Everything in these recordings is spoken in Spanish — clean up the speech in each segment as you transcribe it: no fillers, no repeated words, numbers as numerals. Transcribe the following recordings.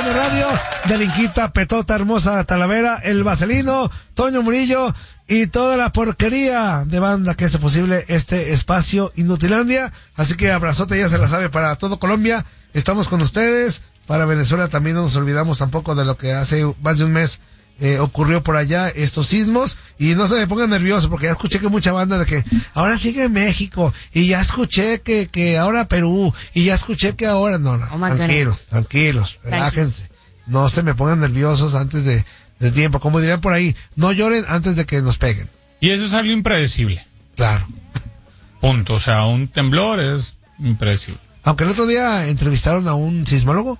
TUDN Radio, Delinquita, Petota, Hermosa, Talavera, El Vaselino, Toño Murillo y toda la porquería de banda que hace posible este espacio Inutilandia. Así que abrazote, ya se la sabe, para todo Colombia. Estamos con ustedes. Para Venezuela también no nos olvidamos tampoco de lo que hace más de un mes ocurrió por allá, estos sismos. Y no se me pongan nerviosos, porque ya escuché que mucha banda de que ahora sigue México, y ya escuché que ahora Perú, y ya escuché que ahora tranquilos, relájense, no se me pongan nerviosos antes de tiempo, como dirían por ahí, no lloren antes de que nos peguen. Y eso es algo impredecible. Claro. Punto. O sea, un temblor es impredecible. Aunque el otro día entrevistaron a un sismólogo,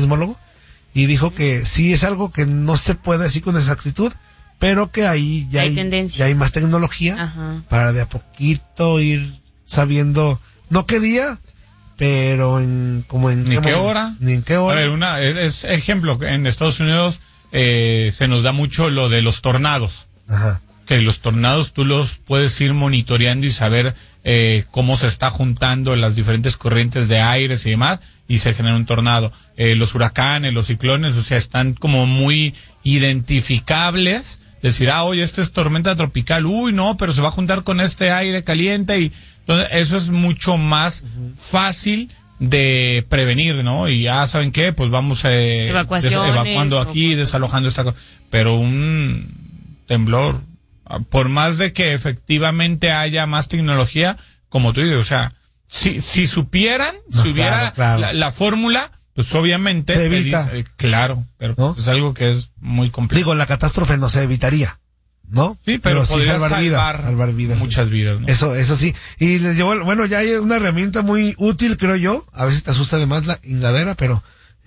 y dijo que sí es algo que no se puede decir con exactitud, pero que ahí ya hay más tecnología. Ajá. Para de a poquito ir sabiendo, no qué día, pero ni en qué hora. A ver, es ejemplo, en Estados Unidos se nos da mucho lo de los tornados. Ajá. Que los tornados tú los puedes ir monitoreando y saber cómo se está juntando las diferentes corrientes de aires y demás, y se genera un tornado. Los huracanes, los ciclones, o sea, están como muy identificables. Decir, oye, esta es tormenta tropical, no, pero se va a juntar con este aire caliente, y entonces eso es mucho más fácil de prevenir, ¿no? Y ya saben qué, pues vamos evacuando aquí, desalojando esta cosa. Pero un temblor, por más de que efectivamente haya más tecnología, como tú dices, o sea, si supieran, si hubiera claro. La fórmula, pues obviamente se evita. Claro, pero ¿no? Es algo que es muy complejo. Digo, la catástrofe no se evitaría, ¿no? Sí, pero sí salvar vidas. Muchas vidas, ¿no? Eso sí. Y les llevó, bueno, ya hay una herramienta muy útil, creo yo. A veces te asusta además la hingadera, pero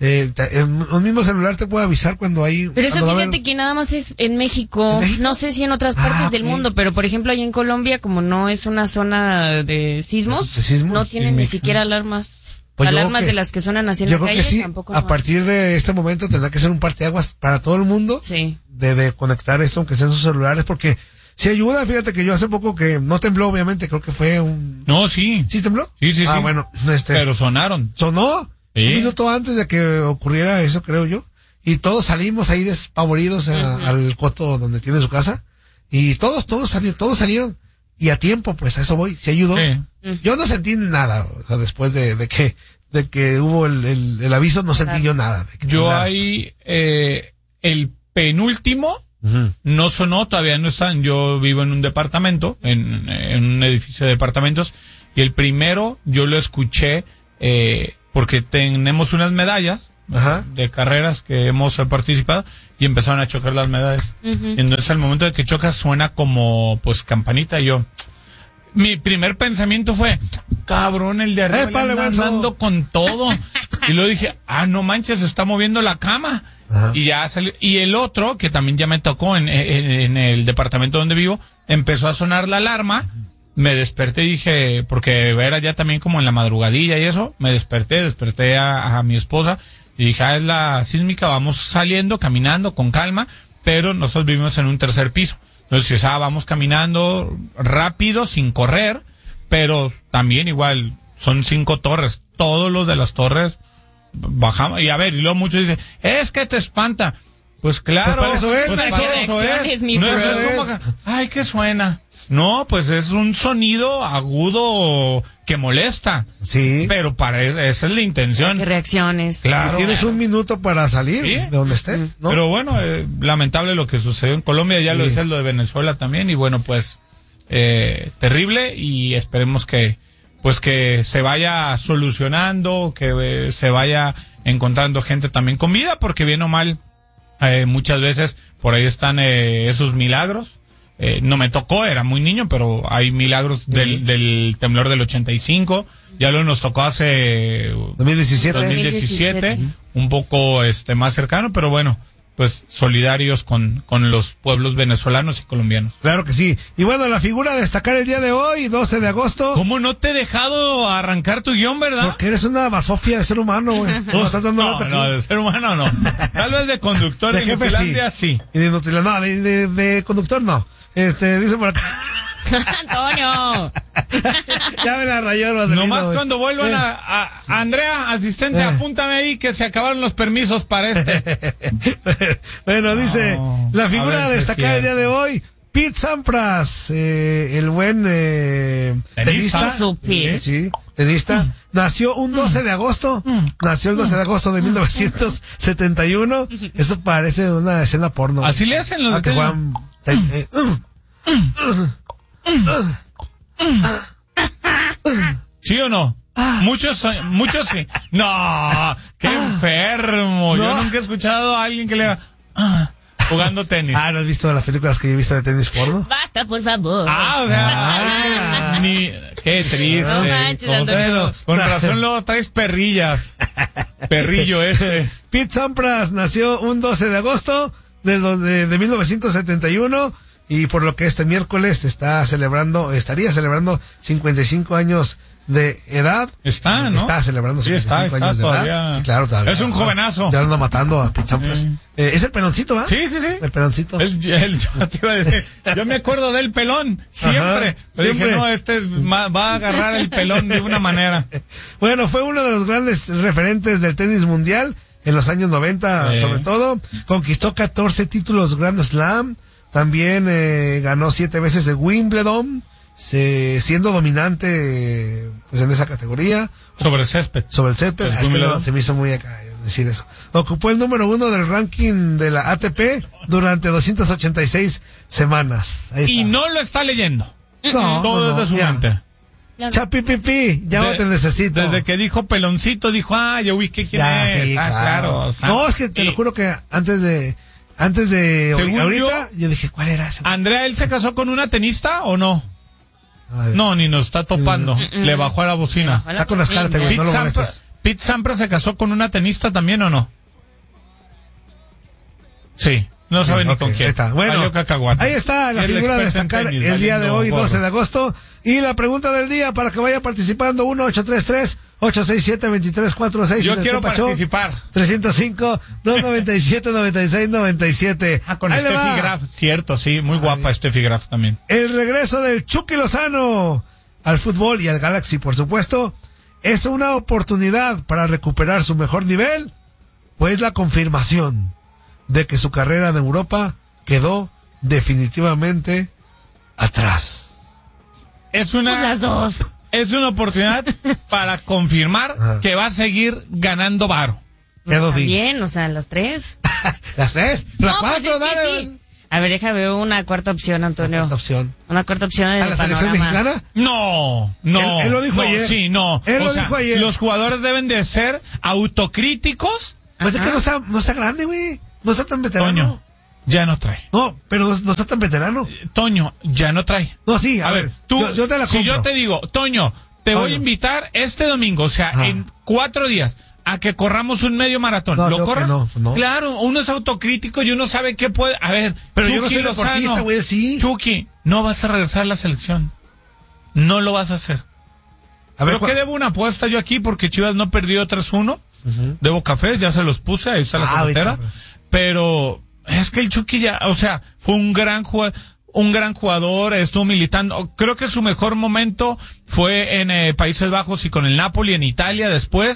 un mismo celular te puede avisar cuando hay... Pero eso fíjate que nada más es en México. No sé si en otras partes del mundo, pero por ejemplo allá en Colombia, como no es una zona de sismos, no tienen ni siquiera alarmas. Pues alarmas de las que suenan así en la calle. Yo creo que sí, tampoco a partir de este momento tendrá que ser un parteaguas para todo el mundo. Sí. De conectar esto, aunque sean sus celulares, porque si ayuda. Fíjate que yo hace poco que no tembló, obviamente, creo que fue un... No, sí. ¿Sí tembló? Sí. Bueno, pero sonaron. ¿Sonó? Sí. Un minuto antes de que ocurriera eso, creo yo. Y todos salimos ahí despavoridos al coto donde tiene su casa. Y todos salieron. Y a tiempo, pues a eso voy. Se ayudó. Sí. Yo no sentí nada, o sea, después de que hubo el aviso, no sentí yo nada. Yo ahí, el penúltimo, no sonó, todavía no están. Yo vivo en un departamento, en un edificio de departamentos, y el primero yo lo escuché, porque tenemos unas medallas de carreras que hemos participado, y empezaron a chocar las medallas. Entonces al momento de que choca suena como pues campanita, y yo, mi primer pensamiento fue, cabrón, el de arriba le anda dando con todo. Y luego dije, no manches, se está moviendo la cama. Y ya salió. Y el otro, que también ya me tocó en el departamento donde vivo, empezó a sonar la alarma. Me desperté y dije, porque era ya también como en la madrugadilla y eso, me desperté a mi esposa y dije, es la sísmica, vamos saliendo, caminando con calma, pero nosotros vivimos en un tercer piso. Entonces, vamos caminando rápido, sin correr, pero también igual, son 5 torres, todos los de las torres bajamos, y a ver, y luego muchos dicen, es que te espanta. Pues claro, pues eso es. No es como que, ay, ¿qué suena? No, pues es un sonido agudo que molesta. Sí. Pero esa es la intención. ¿Qué reacciones? Claro. Tienes un minuto para salir de donde estés, ¿no? Pero bueno, lamentable lo que sucedió en Colombia, ya lo decía lo de Venezuela también, y bueno, pues, terrible, y esperemos que se vaya solucionando, que se vaya encontrando gente también con vida, porque bien o mal, muchas veces por ahí están esos milagros. No me tocó, era muy niño, pero hay milagros del temblor del 85. Ya lo nos tocó hace 2017, un poco más cercano, pero bueno, pues solidarios con los pueblos venezolanos y colombianos. Claro que sí. Y bueno, la figura a destacar el día de hoy, 12 de agosto. ¿Cómo no te he dejado arrancar tu guión, verdad? Porque eres una basofia de ser humano, güey. No, de ser humano no. Tal vez de conductor de Inutilandia sí. Y de Inutilandia, no, de conductor no. Dice por acá. Antonio. Ya me la rayó el Vaselino. Nomás cuando vuelvan a Andrea, asistente, apúntame ahí que se acabaron los permisos para este. Bueno, dice, la figura a destacar el día de hoy, Pete Sampras, el buen tenista. Sí, tenista. Nació un 12 de agosto. Nació el 12 de agosto de 1971. Eso parece una escena porno. Así le hacen los que juegan. ¿Sí o no? Muchos sí. No, qué enfermo. Yo nunca he escuchado a alguien que le haga jugando tenis. ¿No has visto las películas que yo he visto de tenis porno? Basta, por favor. O sea, qué triste. No manches, Antonio. Con razón luego traes perrillas. Perrillo ese. Pete Sampras nació un 12 de agosto de 1971 y por lo que este miércoles estaría celebrando 55 años de edad. Está, ¿no? Está celebrando 55 años de todavía. edad. Sí, claro, todavía. Es un jovenazo. Ya anda matando a Pete Sampras. Es el peloncito, ¿va? Sí. El peloncito. Yo te iba a decir, yo me acuerdo del pelón, siempre. Pero dije, no, va a agarrar el pelón de una manera. Bueno, fue uno de los grandes referentes del tenis mundial en los años 90, sobre todo. Conquistó 14 títulos Grand Slam. También ganó 7 veces de Wimbledon, siendo dominante pues en esa categoría. Sobre el césped. Es que no, se me hizo muy acá decir eso. Ocupó el número 1 del ranking de la ATP durante 286 semanas. Y no lo está leyendo. No, todo desde su mente. Chapi pipi, ya no te necesito. Desde que dijo peloncito, dijo, yo ubiqué quién es. Sí, claro. O sea, no, es que te lo juro que antes de ahorita, yo dije, ¿cuál era eso? Andrea, ¿él se casó con una tenista o no? No, ni nos está topando. Le bajó a la bocina. Está con las cartas, güey, no lo molestes. ¿Pete Sampras se casó con una tenista también o no? Sí. No sabe ni con quién. Ahí está. Bueno, ahí está la figura de destacar el día de hoy, 12 de agosto. Y la pregunta del día para que vaya participando, 1-833-867-2346. Yo quiero participar. 305-297-9697. Con Steffi Graf, cierto, sí, muy guapa Steffi Graf también. El regreso del Chucky Lozano al fútbol y al Galaxy, por supuesto, es una oportunidad para recuperar su mejor nivel, pues la confirmación de que su carrera en Europa quedó definitivamente atrás. Es una oportunidad para confirmar que va a seguir ganando varo. Bien, o sea, las 3. ¿Las 3? ¿La 4? Pues dale. Sí. A ver, veo una cuarta opción, Antonio. Una cuarta opción ¿A la selección mexicana? No. Él lo dijo ayer. Sí, no. Él lo dijo ayer. Los jugadores deben de ser autocríticos. Pues es que no está grande, güey. No está tan veterano. Toño, ya no trae. No, pero no está tan veterano. Toño, ya no trae. No, sí, a ver, tú, yo te la compro. Si yo te digo, Toño, te voy a invitar este domingo, o sea, en 4 días, a que corramos un medio maratón. No, ¿Lo corres? No. Claro, uno es autocrítico y uno sabe qué puede. A ver, pero Chucky yo no soy deportista, güey, sí. Chucky, no vas a regresar a la selección. No lo vas a hacer. A ver, ¿qué debo una apuesta yo aquí? Porque Chivas no perdió 3-1. Debo cafés, ya se los puse, ahí está la cafetera. Pero es que el Chucky ya, o sea, fue un gran jugador, estuvo militando. Creo que su mejor momento fue en Países Bajos y con el Napoli, en Italia después.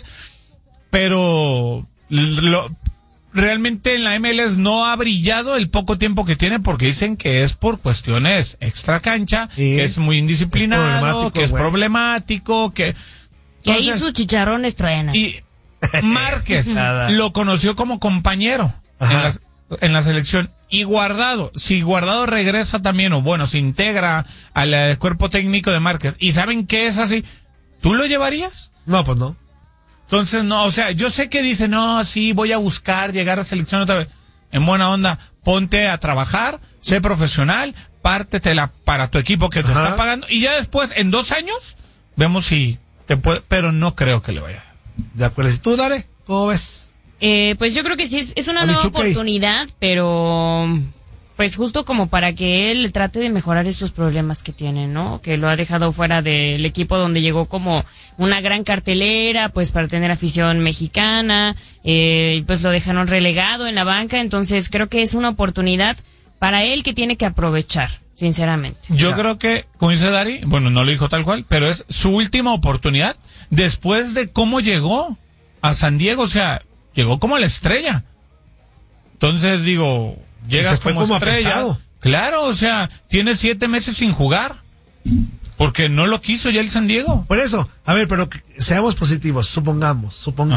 Pero realmente en la MLS no ha brillado el poco tiempo que tiene, porque dicen que es por cuestiones extra cancha, que es muy indisciplinado, que es problemático, que ahí sus chicharrones truenan. Y Márquez lo conoció como compañero en la selección. Y Guardado, si Guardado regresa también, o bueno, se integra al cuerpo técnico de Márquez, y saben que es así, ¿tú lo llevarías? No, pues no. Entonces, no, o sea, yo sé que dice, no, sí, voy a buscar llegar a selección otra vez. En buena onda, ponte a trabajar, sé profesional, pártetela para tu equipo que te está pagando, y ya después, en 2 años, vemos si te puede, pero no creo que le vaya. De acuerdo. ¿Y tú, Dare? ¿Cómo ves? Pues yo creo que sí, es una nueva oportunidad, pero pues justo como para que él trate de mejorar estos problemas que tiene, ¿no? Que lo ha dejado fuera del equipo donde llegó como una gran cartelera, pues para tener afición mexicana, pues lo dejaron relegado en la banca, entonces creo que es una oportunidad para él que tiene que aprovechar. sinceramente. Yo creo que, como dice Dari, bueno, no lo dijo tal cual, pero es su última oportunidad después de cómo llegó a San Diego, o sea, llegó como la estrella. Entonces, digo, llegas como estrella. Apestado. Claro, o sea, tiene 7 meses sin jugar. Porque no lo quiso ya el San Diego. Por eso, a ver, pero seamos positivos, supongando.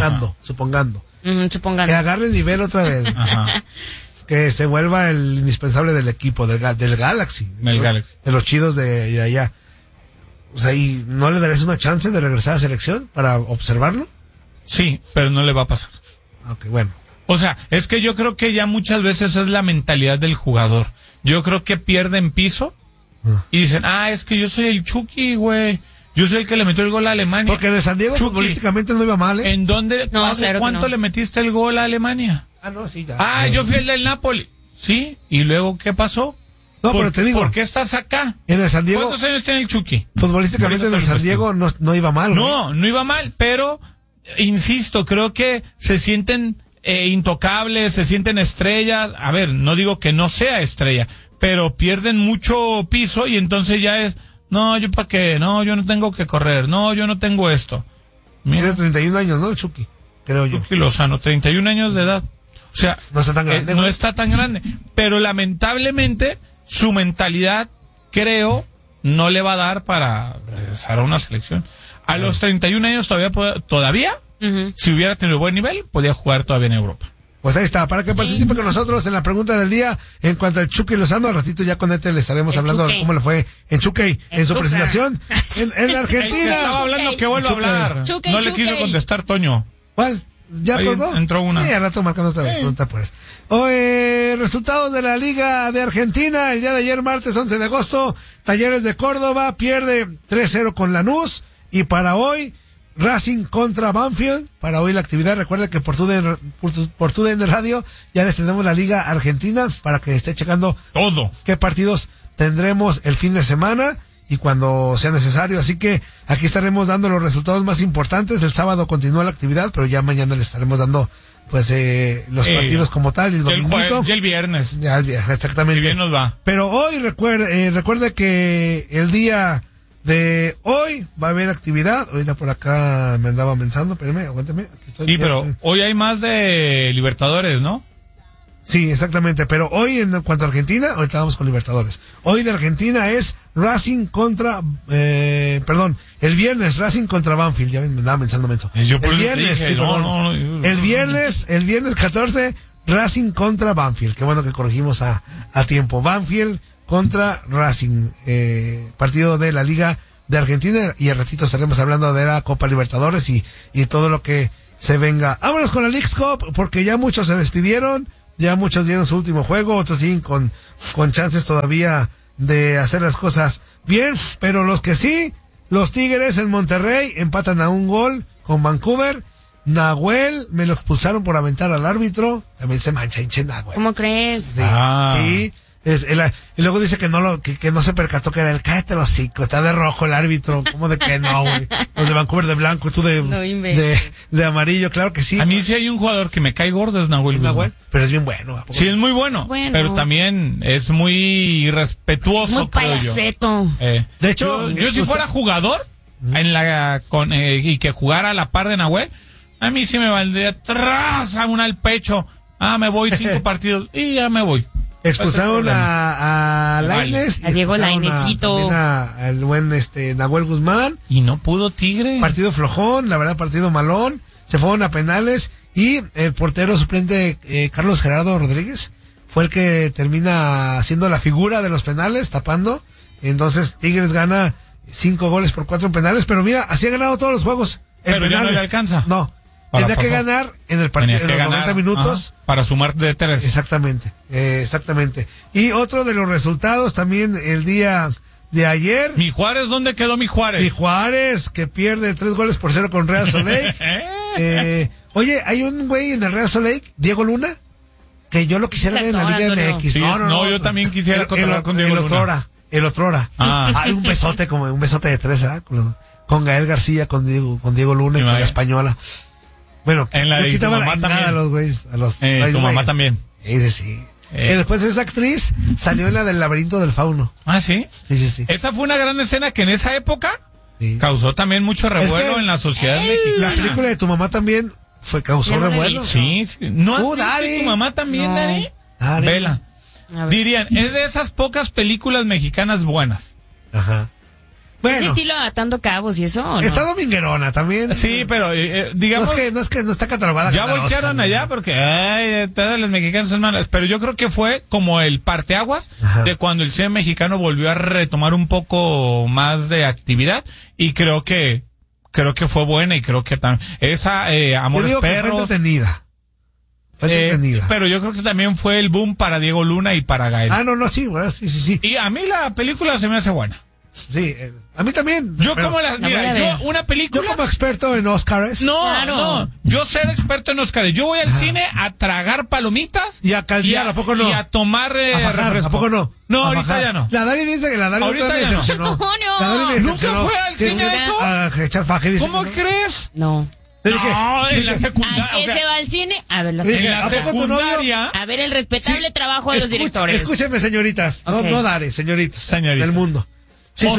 Que agarre nivel otra vez. Ajá. Que se vuelva el indispensable del equipo, del Galaxy. Galaxy. De los chidos de allá. O sea, ¿y no le darías una chance de regresar a la selección para observarlo? Sí, pero no le va a pasar. Ok, bueno. O sea, es que yo creo que ya muchas veces es la mentalidad del jugador. Yo creo que pierden piso y dicen, es que yo soy el Chucky, güey. Yo soy el que le metió el gol a Alemania. Porque de San Diego futbolísticamente no iba mal, ¿eh? ¿En dónde? No, claro ¿Cuánto le metiste el gol a Alemania? No, sí, ya. Yo fui el del Napoli. Sí, ¿y luego qué pasó? No, pero te digo. ¿Por qué estás acá? En el San Diego. ¿Cuántos años tiene el Chucky? Futbolísticamente en el San Diego no iba mal, güey. No iba mal, pero, insisto, creo que se sienten intocables, se sienten estrellas. A ver, no digo que no sea estrella, pero pierden mucho piso y entonces ya es, yo para qué, yo no tengo que correr, yo no tengo esto. Tiene 31 años, ¿no, el Chucky? Creo yo. Chucky Lozano, 31 años de edad. O sea, no está tan grande. No está tan grande, pero lamentablemente su mentalidad, creo, no le va a dar para regresar a una selección. A los 31 años todavía, si hubiera tenido buen nivel, podía jugar todavía en Europa. Pues ahí está, para que participe con nosotros en la pregunta del día en cuanto al Chucky Lozano. Al ratito ya con le estaremos hablando de cómo le fue en Chucky, en su presentación en la Argentina. Estaba hablando que vuelvo a hablar. No le quiso contestar Toño. ¿Cuál? ¿Ya colgó? Entró una. Sí, al rato marcando otra vez. No te apures. Resultados de la Liga de Argentina. El día de ayer, martes 11 de agosto, Talleres de Córdoba pierde 3-0 con Lanús. Y para hoy, Racing contra Banfield. Para hoy la actividad, recuerda que por TUDN Radio ya les tenemos la Liga Argentina para que esté checando todo qué partidos tendremos el fin de semana y cuando sea necesario. Así que aquí estaremos dando los resultados más importantes. El sábado continúa la actividad, pero ya mañana le estaremos dando pues los partidos como tal y el dominguito. Ya el viernes. Ya el viernes, exactamente. Si bien nos va. Pero hoy recuerde que el día de hoy va a haber actividad. Ahorita por acá me andaba pensando, espérame, aguántame. Aquí estoy. Sí, pero hoy hay más de Libertadores, ¿no? Sí, exactamente, pero hoy en cuanto a Argentina, ahorita vamos con Libertadores. Hoy de Argentina es Racing contra, el viernes Racing contra Banfield, ya me andaba pensando menso. El viernes, el viernes 14 Racing contra Banfield, qué bueno que corregimos a tiempo. Banfield contra Racing, partido de la Liga de Argentina, y al ratito estaremos hablando de la Copa Libertadores y todo lo que se venga. Vámonos con la Leagues Cup, porque ya muchos se despidieron. Ya muchos dieron su último juego, otros siguen con chances todavía de hacer las cosas bien, pero los que sí, los Tigres en Monterrey empatan a 1 gol con Vancouver. Nahuel, me lo expulsaron por aventar al árbitro, también se mancha hinche Nahuel. ¿Cómo crees? Sí, sí. Y luego dice que no se percató que era el cállate los hocico, está de rojo el árbitro, ¿cómo de que no, güey? Los de Vancouver de blanco, tú de amarillo, claro que sí. A mí sí hay un jugador que me cae gordo, es Nahuel. Pero es bien bueno. Sí, es muy bueno, pero también es muy irrespetuoso, muy payaseto. De hecho, yo si fuera jugador y que jugara a la par de Nahuel, a mí sí me valdría a una al pecho. Me voy 5 partidos y ya me voy. Expulsaron a Lainez. A Diego Lainezito. Al buen Nahuel Guzmán. Y no pudo Tigre. Partido flojón, la verdad, partido malón. Se fueron a penales. Y el portero suplente, Carlos Gerardo Rodríguez, fue el que termina siendo la figura de los penales, tapando. Entonces Tigres gana 5-4 en penales. Pero mira, así ha ganado todos los juegos. Pero ya no le alcanza. No. Tenía que ganar en el partido, en los 90 minutos. Para sumar de 3. Exactamente. Y otro de los resultados también el día de ayer. ¿Mi Juárez? ¿Dónde quedó mi Juárez? Mi Juárez, que pierde 3-0 con Real Salt Lake. Oye, hay un güey en el Real Salt Lake, Diego Luna, que yo lo quisiera ver en la Liga MX. Sí, no, yo también quisiera controlar con Diego Luna. El otrora. Hay un besote de 3, con Gael García, con Diego Luna y con la española. Bueno, en la de tu mamá también. A los güeyes, tu mamá también. Sí. Después esa actriz salió en la del Laberinto del Fauno. ¿Ah, sí? Sí. Esa fue una gran escena que en esa época causó también mucho revuelo en la sociedad mexicana. La película de Tu Mamá también causó revuelo. Sí. ¿No has Tu Mamá también, Dani? Vela. Dirían, es de esas pocas películas mexicanas buenas. Ajá. Bueno, ¿ese estilo Atando Cabos y eso o no? Está dominguerona también. Sí, pero digamos... No es que no está catalogada. Ya voltearon allá porque todas las mexicanas son malas. Pero yo creo que fue como el parteaguas de cuando el cine mexicano volvió a retomar un poco más de actividad. Y creo que fue buena y creo que también... Esa Amores Perros... Fue entretenida. Pero yo creo que también fue el boom para Diego Luna y para Gael. Sí. Y a mí la película se me hace buena. Sí, a mí también. Una película... Yo como experto en Óscares. No, yo ser experto en Óscares. Yo voy al cine a tragar palomitas. Y a caldear, ¿a poco no? Y a tomar refresco. ¿A poco no? No, ahorita ya no. La Dani dice que la Dani ahorita me decepcionó. ¿Nunca fue al cine eso? A echar faje, dice. ¿Cómo crees? No. No, en la secundaria. ¿A qué se va al cine? A ver la secundaria. A ver el respetable trabajo de los directores. Escúchenme, señoritas. Okay. No Dare, señoritas. Del mundo. Si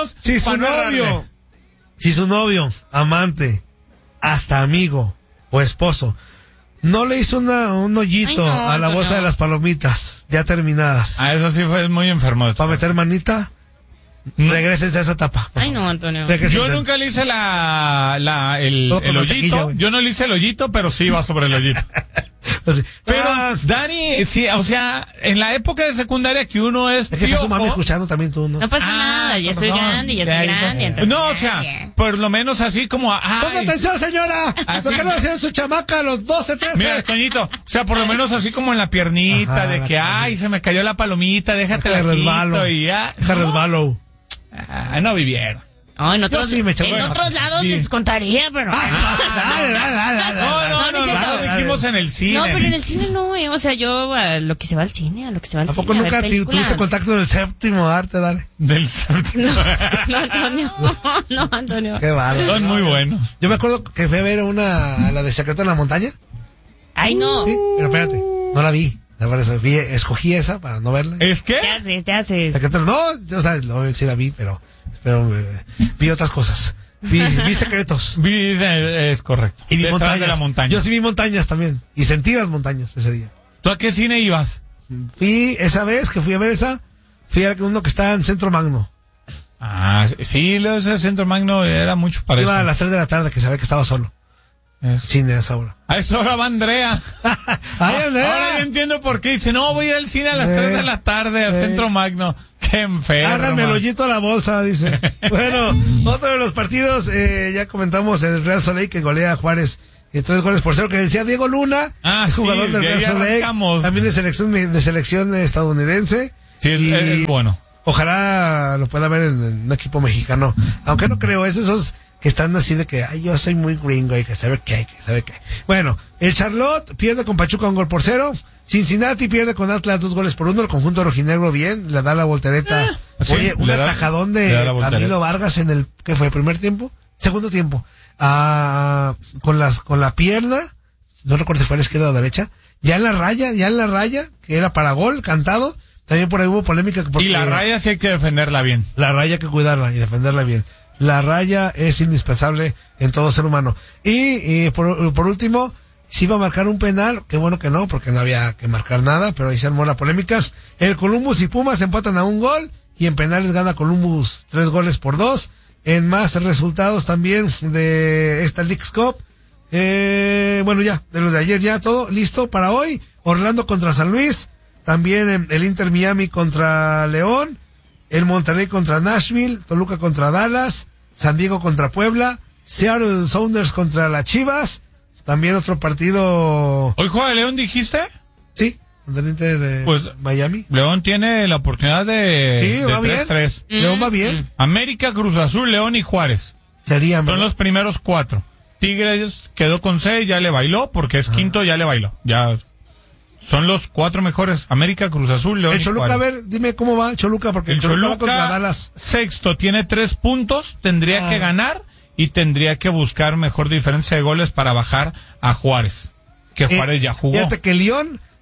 su novio, amante, hasta amigo o esposo, no le hizo un hoyito a la bolsa de las palomitas ya terminadas. Eso sí fue muy enfermo. ¿Para meter manita? Regrésense a esa etapa. Ay, no, Antonio. Yo nunca le hice el hoyito. Yo no le hice el hoyito, pero sí iba sobre el hoyito. Pero, Dani, sí, o sea, en la época de secundaria que uno es que está su mami escuchando también tú, ¿no? No pasa nada, ya estoy grande, entonces, no, o sea, por lo menos así como... ¡Ponga atención, señora! ¿Por qué no hacían su chamaca a los 12, 13? Mira, Toñito, o sea, por lo menos así como en la piernita, de que, se me cayó la palomita, déjate la resbalo. Y ya. resbalo. No vivieron. No, en otros lados les contaría, pero... No, dijimos en el cine. No, pero en el cine no, o sea, yo a lo que se va al cine, ¿A poco nunca tuviste contacto del séptimo arte, Dale? Del séptimo. No, Antonio. Qué bárbaro. Son muy buenos. Yo me acuerdo que fui a ver la de Secreto en la Montaña. Ay, no. Sí, pero espérate, no la vi. Escogí esa para no verla. ¿Es qué? Te haces. O sea, sí la vi, pero vi otras cosas. Vi secretos. Es correcto. Y vi montañas. De la montaña. Yo sí vi montañas también. Y sentí las montañas ese día. ¿Tú a qué cine ibas? Esa vez que fui a ver fui a uno que está en Centro Magno. Sí, ese Centro Magno era mucho para Iba eso. a las 3 de la tarde que sabía que estaba solo. Cine a esa hora. A esa hora va Andrea. Andrea. Ahora yo entiendo por qué. Dice, no, voy a ir al cine a las 3 de la tarde al Centro Magno. Qué enfermo. Háganme el hoyito a la bolsa, dice. Bueno, otro de los partidos, ya comentamos el Real Soleil que golea a Juárez 3-0, que decía Diego Luna, jugador del Real Soleil, también de selección estadounidense. Sí, es bueno. Ojalá lo pueda ver en un equipo mexicano, aunque no creo, es esos que están así de que, yo soy muy gringo y que sabe qué. Bueno, el Charlotte pierde con Pachuca 1-0. Cincinnati pierde con Atlas 2-1. El conjunto rojinegro bien, le da la voltereta. Oye, un atajadón de Camilo Vargas en ¿qué fue? ¿Primer tiempo? Segundo tiempo. Con la pierna, no recuerdo si fue a la izquierda o a la derecha, ya en la raya, que era para gol, cantado. También por ahí hubo polémica. Y la raya sí hay que defenderla bien. La raya hay que cuidarla y defenderla bien. La raya es indispensable en todo ser humano. Y por último, si iba a marcar un penal, qué bueno que no, porque no había que marcar nada, pero ahí se armó la polémica. El Columbus y Pumas empatan a 1 gol, y en penales gana Columbus 3-2. En más resultados también de esta Leagues Cup, bueno, ya, de los de ayer ya todo listo para hoy. Orlando contra San Luis, también el Inter Miami contra León, el Monterrey contra Nashville, Toluca contra Dallas, San Diego contra Puebla, Seattle Sounders contra las Chivas, también otro partido. ¿Hoy juega León, dijiste? Sí, contra el Inter Miami. León tiene la oportunidad de 3-3. León va bien. América, Cruz Azul, León y Juárez. Son los primeros 4. Tigres quedó con 6, ya le bailó, porque es quinto, ya le bailó. Ya son los 4 mejores. América, Cruz Azul, León y Choluca, Juárez. a ver, dime cómo va Choluca, porque el Choluca va contra Dallas. Sexto, tiene 3 puntos, tendría que ganar y tendría que buscar mejor diferencia de goles para bajar a Juárez, que Juárez ya jugó. Fíjate que León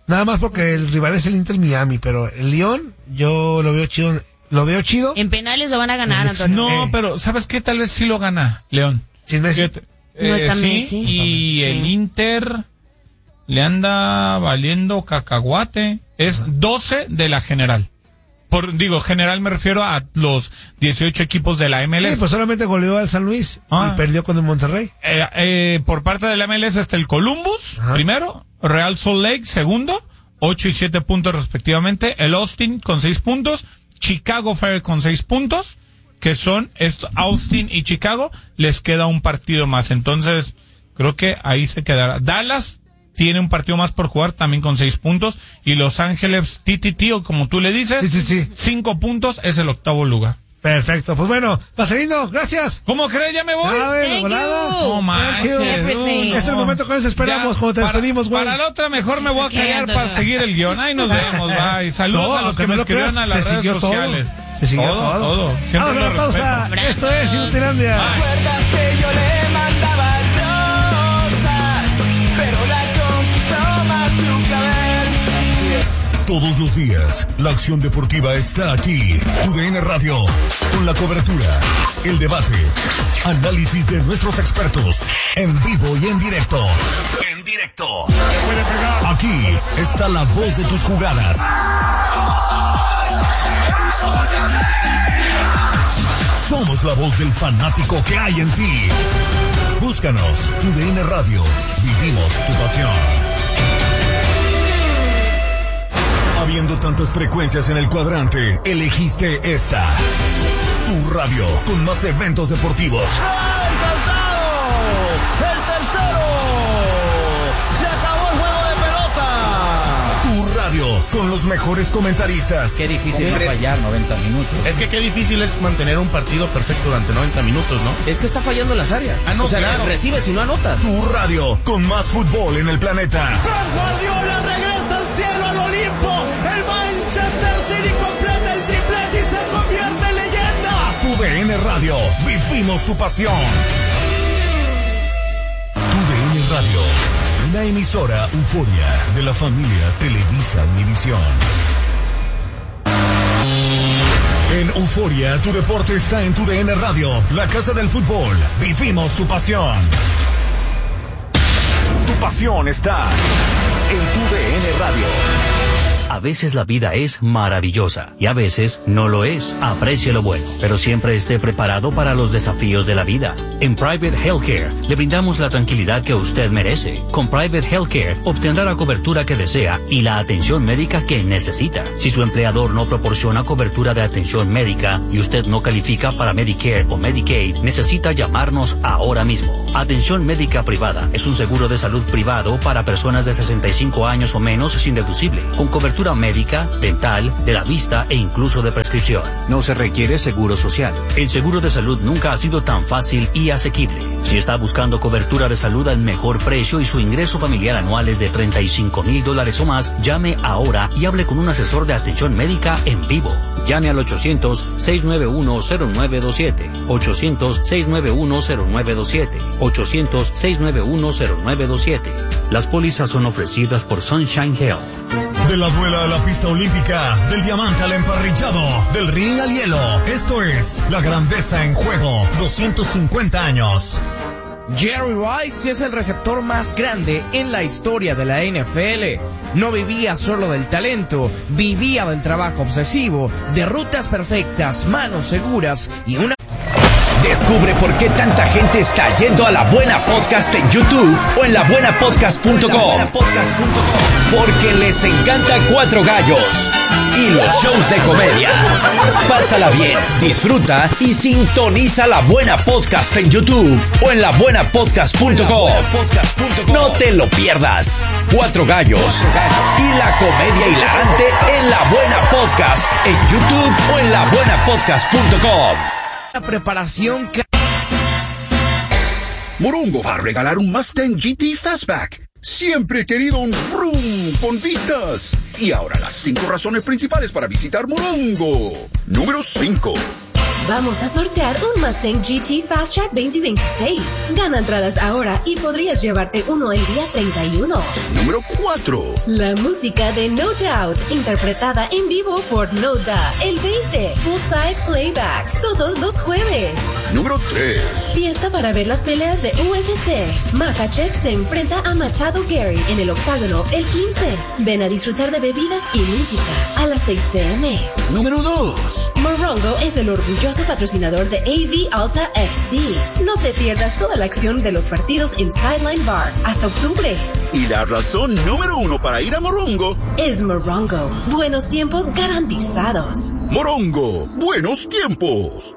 Nada más porque el rival es el Inter Miami, pero el Lyon yo lo veo chido. En penales lo van a ganar, Antonio. No, pero ¿sabes qué? Tal vez sí lo gana León. Sin Messi. No está Messi. Y el Inter le anda valiendo cacahuate. Es 12 de la general. General me refiero a los 18 equipos de la MLS. Sí, pues solamente goleó al San Luis y perdió con el Monterrey. Por parte de la MLS está el Columbus, primero, Real Salt Lake, segundo, 8 y 7 puntos respectivamente, el Austin con 6 puntos, Chicago Fire con 6 puntos, que son Austin y Chicago, les queda un partido más, entonces creo que ahí se quedará. Dallas tiene un partido más por jugar, también con 6 puntos, y Los Ángeles TTT, o como tú le dices, 5 puntos, es el octavo lugar. Perfecto, pues bueno, Marcelino, gracias. ¿Cómo crees? ¿Ya me voy? No manches. Es el momento que nos esperamos cuando te despedimos, güey. Para la otra mejor me voy a callar para seguir el guión. Ahí nos vemos, bye. Saludos a los que me escribieron a las redes sociales. Se siguió todo. Vamos a la pausa. Esto es Inutilandia. ¿Recuerdas que yo le mandaba rosas, pero la conquistó más tu clavel? Todos los días, la acción deportiva está aquí. TUDN Radio, con la cobertura, el debate, análisis de nuestros expertos, en vivo y en directo. Aquí está la voz de tus jugadas. Somos la voz del fanático que hay en ti. Búscanos, TUDN Radio, vivimos tu pasión. Habiendo tantas frecuencias en el cuadrante, elegiste esta. Tu radio, con más eventos deportivos. ¡El tercero! ¡Se acabó el juego de pelota! Tu radio, con los mejores comentaristas. Qué difícil es fallar 90 minutos. Es que qué difícil es mantener un partido perfecto durante 90 minutos, ¿no? Es que está fallando en las áreas. No, claro. Recibes y no anotas. Tu radio, con más fútbol en el planeta. Pep Guardiola regresa al cielo, al Olimpo. El Manchester City completa el triplete y se convierte en leyenda. TUDN Radio, vivimos tu pasión. TUDN Radio, una emisora Euforia de la familia Televisa Univisión. En Euforia, tu deporte está en TUDN Radio, la casa del fútbol. Vivimos tu pasión. Tu pasión está en TUDN Radio. A veces la vida es maravillosa y a veces no lo es. Aprecie lo bueno, pero siempre esté preparado para los desafíos de la vida. En Private Healthcare le brindamos la tranquilidad que usted merece. Con Private Healthcare obtendrá la cobertura que desea y la atención médica que necesita. Si su empleador no proporciona cobertura de atención médica y usted no califica para Medicare o Medicaid, necesita llamarnos ahora mismo. Atención médica privada es un seguro de salud privado para personas de 65 años o menos sin deducible, con cobertura médica, dental, de la vista e incluso de prescripción. No se requiere seguro social. El seguro de salud nunca ha sido tan fácil y asequible. Si está buscando cobertura de salud al mejor precio y su ingreso familiar anual es de $35,000 o más, llame ahora y hable con un asesor de atención médica en vivo. Llame al 800-691-0927. 800-691-0927. 800-691-0927. Las pólizas son ofrecidas por Sunshine Health. De la duela a la pista olímpica, del diamante al emparrillado, del ring al hielo. Esto es La Grandeza en Juego, 250 años. Jerry Rice es el receptor más grande en la historia de la NFL. No vivía solo del talento, vivía del trabajo obsesivo, de rutas perfectas, manos seguras y una... Descubre por qué tanta gente está yendo a La Buena Podcast en YouTube o en labuenapodcast.com. Porque les encanta Cuatro Gallos y los shows de comedia. Pásala bien, disfruta y sintoniza La Buena Podcast en YouTube o en labuenapodcast.com. No te lo pierdas. Cuatro Gallos y la comedia hilarante en La Buena Podcast en YouTube o en labuenapodcast.com. La preparación Morongo va a regalar un Mustang GT Fastback. Siempre he querido un Vroom con vistas. Y ahora las 5 razones principales para visitar Morongo. Número 5. Vamos a sortear un Mustang GT Fast Track 2026. Gana entradas ahora y podrías llevarte uno el día 31. Número 4. La música de No Doubt, interpretada en vivo por No Da, el 20. Poolside Playback, todos los jueves. Número 3. Fiesta para ver las peleas de UFC. Makhachev se enfrenta a Machado Gary en el octágono el 15. Ven a disfrutar de bebidas y música a las 6 p.m. Número 2. Morongo es el orgulloso patrocinador de AV Alta FC. No te pierdas toda la acción de los partidos en Sideline Bar hasta octubre. Y la razón número 1 para ir a Morongo es Morongo. Buenos tiempos garantizados. Morongo, buenos tiempos.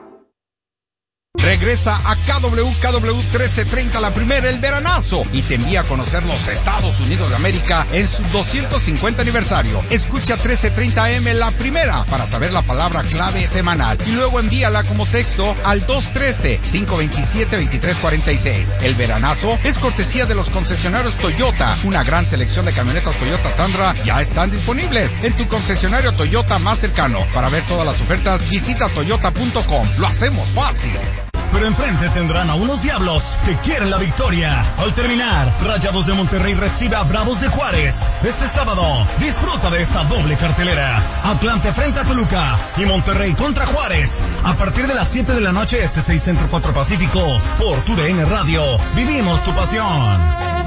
Regresa a KW 1330 la primera, el veranazo, y te envía a conocer los Estados Unidos de América en su 250 aniversario. Escucha 1330M la primera para saber la palabra clave semanal y luego envíala como texto al 213-527-2346. El veranazo es cortesía de los concesionarios Toyota. Una gran selección de camionetas Toyota Tundra ya están disponibles en tu concesionario Toyota más cercano. Para ver todas las ofertas, visita toyota.com. Lo hacemos fácil. Pero enfrente tendrán a unos Diablos que quieren la victoria. Al terminar, Rayados de Monterrey recibe a Bravos de Juárez. Este sábado, disfruta de esta doble cartelera. Atlante frente a Toluca y Monterrey contra Juárez. A partir de las 7 de la noche, 6 Centro 4 Pacífico, por TUDN Radio. Vivimos tu pasión.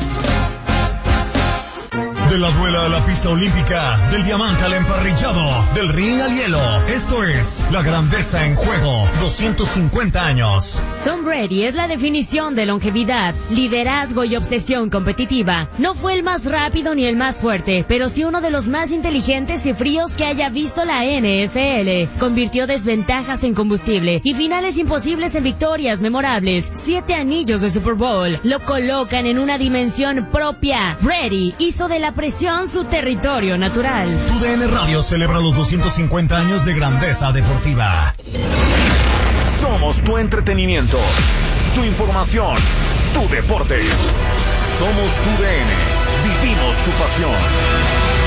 De la duela a la pista olímpica, del diamante al emparrillado, del ring al hielo. Esto es la grandeza en juego. 250 años. Tom Brady es la definición de longevidad, liderazgo y obsesión competitiva. No fue el más rápido ni el más fuerte, pero sí uno de los más inteligentes y fríos que haya visto la NFL. Convirtió desventajas en combustible y finales imposibles en victorias memorables. 7 anillos de Super Bowl lo colocan en una dimensión propia. Brady hizo de la presión su territorio natural. TUDN Radio celebra los 250 años de grandeza deportiva. Somos tu entretenimiento, tu información, tu deporte. Somos TUDN. Vivimos tu pasión.